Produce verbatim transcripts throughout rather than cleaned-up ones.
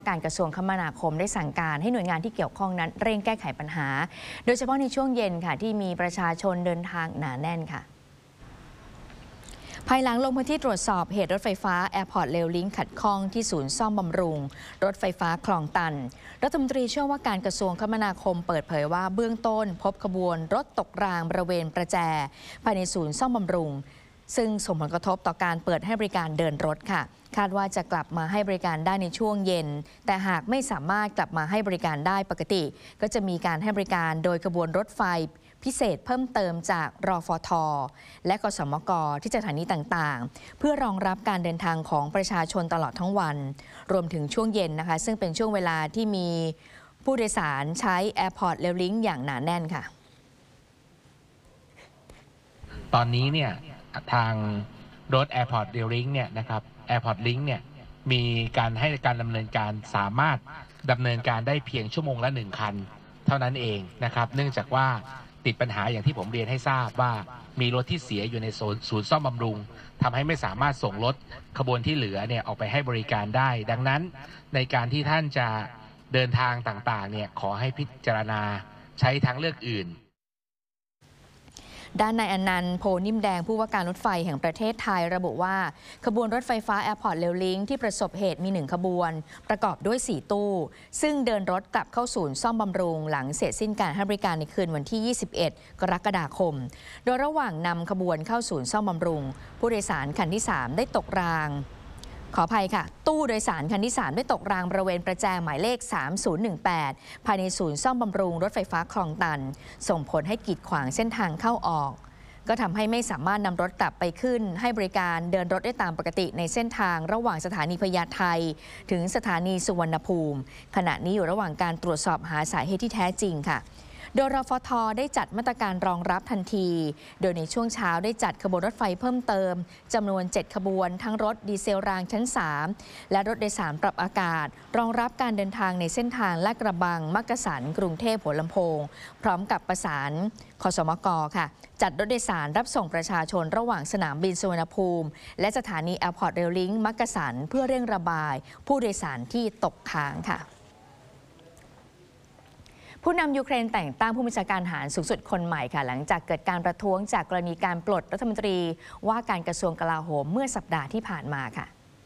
การกระทรวงคมนาคมได้สั่งการให้หน่วยงานที่เกี่ยวข้องนั้นเร่งแก้ไขปัญหาโดยเฉพาะในช่วงเย็นค่ะที่มีประชาชนเดินทางหนาแน่นค่ะภายหลังลงพื้นที่ตรวจสอบเหตุรถไฟฟ้า Airport Rail Link ขัดข้องที่ศูนย์ซ่อมบำรุงรถไฟฟ้าคลองตันรัฐมนตรีเชื่อว่าการกระทรวงคมนาคมเปิดเผยว่าเบื้องต้นพบขบวนรถตกรางบริเวณประแจภายในศูนย์ซ่อมบำรุงซึ่งส่งผลกระทบต่อการเปิดให้บริการเดินรถค่ะคาดว่าจะกลับมาให้บริการได้ในช่วงเย็นแต่หากไม่สามารถกลับมาให้บริการได้ปกติก็จะมีการให้บริการโดยขบวนรถไฟพิเศษเพิ่มเติมจากรฟท.และกสมก.ที่สถานีต่างๆเพื่อรองรับการเดินทางของประชาชนตลอดทั้งวันรวมถึงช่วงเย็นนะคะซึ่งเป็นช่วงเวลาที่มีผู้โดยสารใช้ Airport Rail Link อย่างหนาแน่นค่ะตอนนี้เนี่ยทางรถ Airport Rail Link เนี่ยนะครับ Airport Link เนี่ยมีการให้การดำเนินการสามารถดำเนินการได้เพียงชั่วโมงละหนึ่งคันเท่านั้นเองนะครับเนื่องจากว่าติดปัญหาอย่างที่ผมเรียนให้ทราบว่ามีรถที่เสียอยู่ในศูนย์ซ่อมบำรุงทำให้ไม่สามารถส่งรถขบวนที่เหลือเนี่ยออกไปให้บริการได้ดังนั้นในการที่ท่านจะเดินทางต่างๆเนี่ยขอให้พิจารณาใช้ทางเลือกอื่นด้านนายอนันต์โพนิ่มแดงผู้ว่าการรถไฟแห่งประเทศไทยระบุว่าขบวนรถไฟฟ้า Airport Rail Link ที่ประสบเหตุมีหนึ่งขบวนประกอบด้วยสี่ตู้ซึ่งเดินรถกลับเข้าศูนย์ซ่อมบำรุงหลังเสร็จสิ้นการให้บริการในคืนวันที่ยี่สิบเอ็ดกรกฎาคมโดยระหว่างนำขบวนเข้าศูนย์ซ่อมบำรุงผู้โดยสารคันที่สามได้ตกรางขออภัยค่ะตู้โดยสารคันที่สามได้ตกรางบริเวณประแจหมายเลขสามศูนย์หนึ่งแปดภายในศูนย์ซ่อมบำรุงรถไฟฟ้าคลองตันส่งผลให้กีดขวางเส้นทางเข้าออกก็ทำให้ไม่สามารถนำรถกลับไปขึ้นให้บริการเดินรถได้ตามปกติในเส้นทางระหว่างสถานีพญาไทถึงสถานีสุวรรณภูมิขณะนี้อยู่ระหว่างการตรวจสอบหาสาเหตุที่แท้จริงค่ะโดยรฟท.ได้จัดมาตรการรองรับทันทีโดยในช่วงเช้าได้จัดขบวนรถไฟเพิ่มเติมจำนวนเจ็ดขบวนทั้งรถดีเซลรางชั้นสามและรถโดยสารปรับอากาศรองรับการเดินทางในเส้นทางลาดกระบังมักกะสันกรุงเทพหัวลำโพงพร้อมกับประสานคสมก.ค่ะจัดรถโดยสารรับส่งประชาชนระหว่างสนามบินสุวรรณภูมิและสถานี Airport Rail Link มักกะสันเพื่อเร่งระบายผู้โดยสารที่ตกค้างค่ะผู้นำยูเครนแต่งตั้งผู้บัญชาการทหารสูงสุดคนใหม่ค่ะหลังจากเกิดการประท้วงจากกรณีการปลดรัฐมนตรีว่าการกระทรวงกลาโหมเมื่อสัปดาห์ที่ผ่านมาค่ะ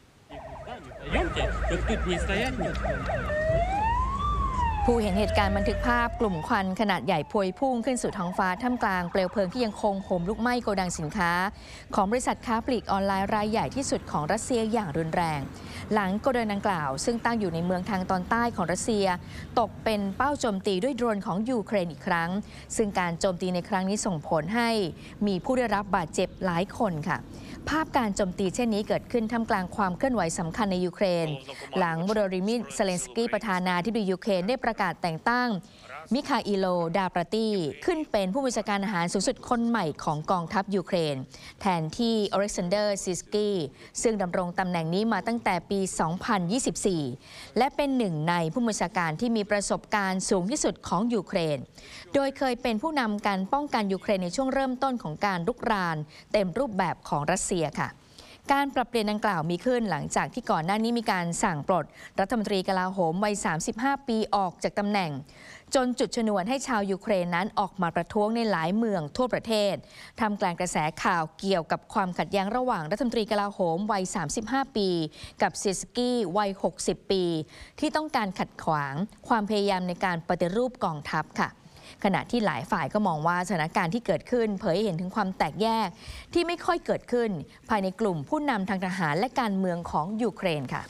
ผู้เห็นเหตุการณ์บันทึกภาพกลุ่มควันขนาดใหญ่พวยพุ่งขึ้นสู่ท้องฟ้าท่ามกลางเปลวเพลิงที่ยังคงโหมลุกไหม้โกดังสินค้าของบริษัทค้าปลีกออนไลน์รายใหญ่ที่สุดของรัสเซียอย่างรุนแรงหลังโกดังดังกล่าวซึ่งตั้งอยู่ในเมืองทางตอนใต้ของรัสเซียตกเป็นเป้าโจมตีด้วยโดรนของยูเครนอีกครั้งซึ่งการโจมตีในครั้งนี้ส่งผลให้มีผู้ได้รับบาดเจ็บหลายคนค่ะภาพการโจมตีเช่นนี้เกิดขึ้นท่ามกลางความเคลื่อนไหวสำคัญในยูเครนหลังโวโลดิมีร์เซเลนสกี้ประธานาธิบดียูเครนได้ประกาศแต่งตั้งมิคาอิโล ดาปราตี้ขึ้นเป็นผู้บัญชาการทหารสูงสุดคนใหม่ของกองทัพยูเครนแทนที่อเล็กซานเดอร์ซิสกี้ซึ่งดำรงตำแหน่งนี้มาตั้งแต่ปี สองพันยี่สิบสี่ และเป็นหนึ่งในผู้บัญชาการที่มีประสบการณ์สูงที่สุดของยูเครนโดยเคยเป็นผู้นำการป้องกันยูเครนในช่วงเริ่มต้นของการรุกรานเต็มรูปแบบของรัสเซียค่ะการปรับเปลี่ยนดังกล่าวมีขึ้นหลังจากที่ก่อนหน้านี้มีการสั่งปลดรัฐมนตรีกลาโหมวัยสามสิบห้าปีออกจากตำแหน่งจนจุดชนวนให้ชาวยูเครนนั้นออกมาประท้วงในหลายเมืองทั่วประเทศทำกลางกระแสข่าวเกี่ยวกับความขัดแย้งระหว่างรัฐมนตรีกลาโหมวัยสามสิบห้าปีกับซิสกี้วัยหกสิบปีที่ต้องการขัดขวางความพยายามในการปฏิรูปกองทัพค่ะขณะที่หลายฝ่ายก็มองว่าสถานการณ์ที่เกิดขึ้นเผยให้เห็นถึงความแตกแยกที่ไม่ค่อยเกิดขึ้นภายในกลุ่มผู้นำทางทหารและการเมืองของยูเครนค่ะ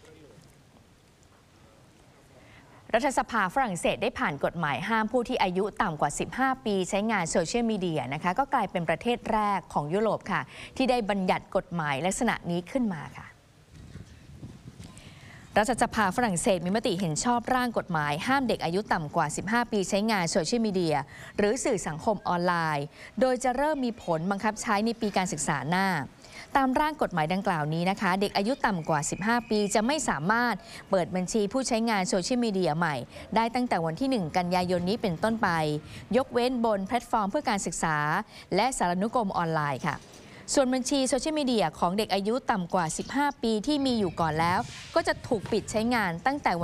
รัฐสภาฝรั่งเศสได้ผ่านกฎหมายห้ามผู้ที่อายุต่ำกว่าสิบห้าปีใช้งานโซเชียลมีเดียนะคะก็กลายเป็นประเทศแรกของยุโรปค่ะที่ได้บัญญัติกฎหมายลักษณะนี้ขึ้นมาค่ะรัฐสภาฝรั่งเศสมีมติเห็นชอบร่างกฎหมายห้ามเด็กอายุต่ำกว่าสิบห้าปีใช้งานโซเชียลมีเดียหรือสื่อสังคมออนไลน์โดยจะเริ่มมีผลบังคับใช้ในปีการศึกษาหน้าตามร่างกฎหมายดังกล่าวนี้นะคะเด็กอายุต่ำกว่าสิบห้าปีจะไม่สามารถเปิดบัญชีผู้ใช้งานโซเชียลมีเดียใหม่ได้ตั้งแต่วันที่หนึ่งกันยายนนี้เป็นต้นไปยกเว้นบนแพลตฟอร์มเพื่อการศึกษาและสารนุกรมออนไลน์ค่ะส่วนบัญชีโซเชียลมีเดียของเด็กอายุต่ำกว่า สิบห้า ปีที่มีอยู่ก่อนแล้ว ก็จะถูกปิดใช้งานตั้งแต่